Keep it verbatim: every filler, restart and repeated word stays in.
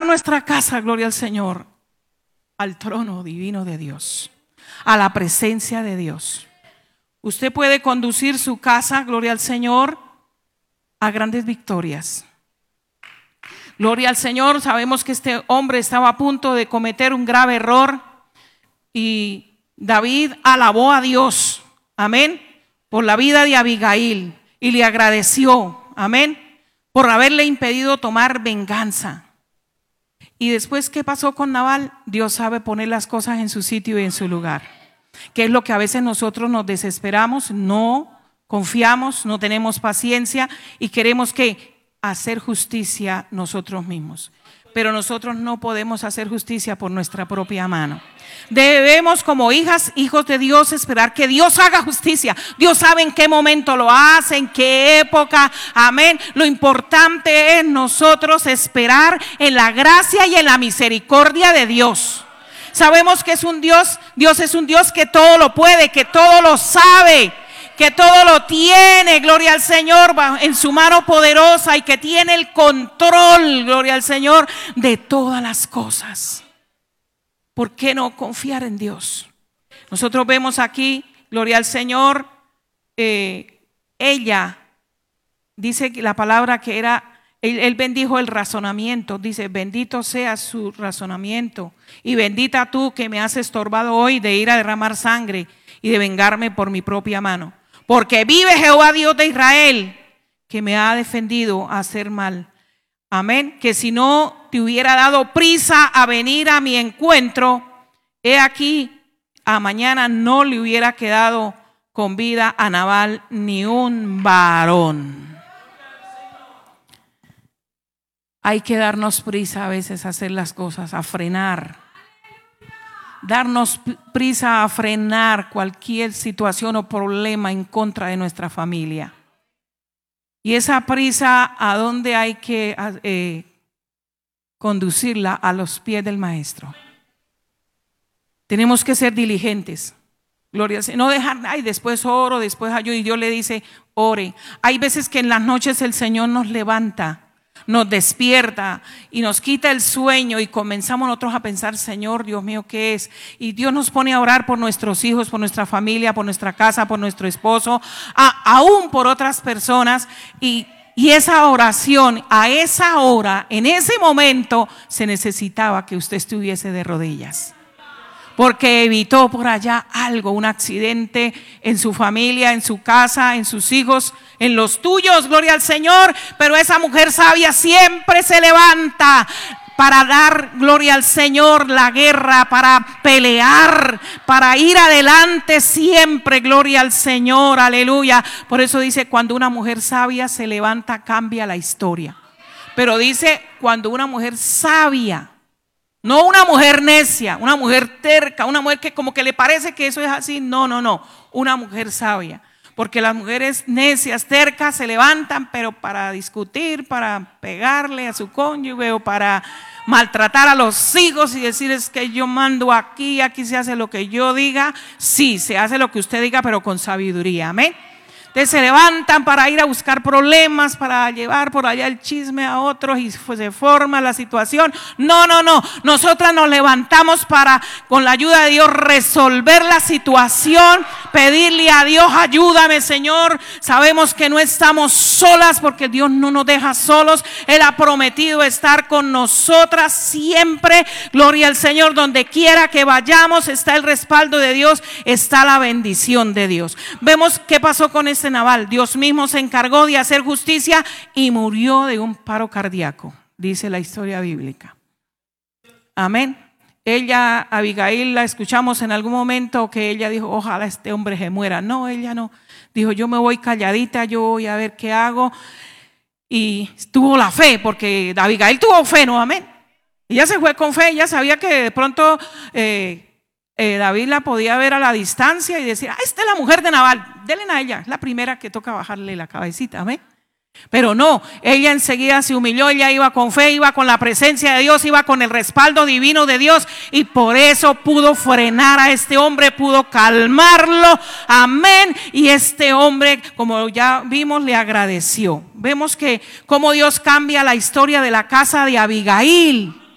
nuestra casa, gloria al Señor, al trono divino de Dios, a la presencia de Dios. Usted puede conducir su casa, gloria al Señor, a grandes victorias. Gloria al Señor. Sabemos que este hombre estaba a punto de cometer un grave error y David alabó a Dios, amén, por la vida de Abigail y le agradeció, amén, por haberle impedido tomar venganza. Y después, ¿qué pasó con Nabal? Dios sabe poner las cosas en su sitio y en su lugar. ¿Qué es lo que a veces nosotros nos desesperamos? No confiamos, no tenemos paciencia y queremos que hacer justicia nosotros mismos. Pero nosotros no podemos hacer justicia por nuestra propia mano. Debemos, como hijas, hijos de Dios, esperar que Dios haga justicia. Dios sabe en qué momento lo hace, en qué época, amén. Lo importante es nosotros esperar en la gracia y en la misericordia de Dios. Sabemos que es un Dios, Dios es un Dios que todo lo puede, que todo lo sabe, que todo lo tiene, gloria al Señor, en su mano poderosa, y que tiene el control, gloria al Señor, de todas las cosas. ¿Por qué no confiar en Dios? Nosotros vemos aquí, gloria al Señor, eh, ella, dice la palabra que era, él, él bendijo el razonamiento, dice, bendito sea su razonamiento, y bendita tú que me has estorbado hoy de ir a derramar sangre y de vengarme por mi propia mano. Porque vive Jehová Dios de Israel, que me ha defendido a hacer mal. Amén. Que si no te hubiera dado prisa a venir a mi encuentro, he aquí, a mañana no le hubiera quedado con vida a Nabal ni un varón. Hay que darnos prisa a veces a hacer las cosas, a frenar. Darnos prisa a frenar cualquier situación o problema en contra de nuestra familia. Y esa prisa, ¿a dónde hay que eh, conducirla? A los pies del Maestro. Tenemos que ser diligentes. Gloria al Señor. No dejar, ay, después oro, después ayudo. Y Dios le dice, ore. Hay veces que en las noches el Señor nos levanta, nos despierta y nos quita el sueño y comenzamos nosotros a pensar, Señor, Dios mío, ¿qué es? Y Dios nos pone a orar por nuestros hijos, por nuestra familia, por nuestra casa, por nuestro esposo, a, aún por otras personas. Y, y esa oración, a esa hora, en ese momento, se necesitaba que usted estuviese de rodillas. Porque evitó por allá algo, un accidente en su familia, en su casa, en sus hijos, en los tuyos, gloria al Señor. Pero esa mujer sabia siempre se levanta para dar gloria al Señor, la guerra, para pelear, para ir adelante siempre, gloria al Señor, aleluya. Por eso dice, cuando una mujer sabia se levanta, cambia la historia. Pero dice, cuando una mujer sabia, no una mujer necia, una mujer terca, una mujer que como que le parece que eso es así. No, no, no, una mujer sabia. Porque las mujeres necias, tercas, se levantan, pero para discutir, para pegarle a su cónyuge o para maltratar a los hijos y decir es que yo mando aquí, aquí se hace lo que yo diga. Sí, se hace lo que usted diga, pero con sabiduría, amén. Entonces se levantan para ir a buscar problemas, para llevar por allá el chisme a otros y se forma la situación. No, no, no. Nosotras nos levantamos para, con la ayuda de Dios, resolver la situación, pedirle a Dios, ayúdame, Señor. Sabemos que no estamos solas porque Dios no nos deja solos. Él ha prometido estar con nosotras siempre. Gloria al Señor. Donde quiera que vayamos está el respaldo de Dios, está la bendición de Dios. Vemos qué pasó con este Nabal. Dios mismo se encargó de hacer justicia y murió de un paro cardíaco, dice la historia bíblica. Amén. Ella, Abigail, la escuchamos en algún momento que ella dijo, ojalá este hombre se muera. No, ella no. Dijo, yo me voy calladita, yo voy a ver qué hago. Y tuvo la fe, porque Abigail tuvo fe, ¿no? Amén. Ella se fue con fe, ella sabía que de pronto eh, Eh, David la podía ver a la distancia y decir, ah, esta es la mujer de Nabal, denle a ella, es la primera que toca bajarle la cabecita, amén. Pero no, ella enseguida se humilló, ella iba con fe, iba con la presencia de Dios, iba con el respaldo divino de Dios y por eso pudo frenar a este hombre, pudo calmarlo, amén. Y este hombre, como ya vimos, le agradeció. Vemos que cómo Dios cambia la historia de la casa de Abigail.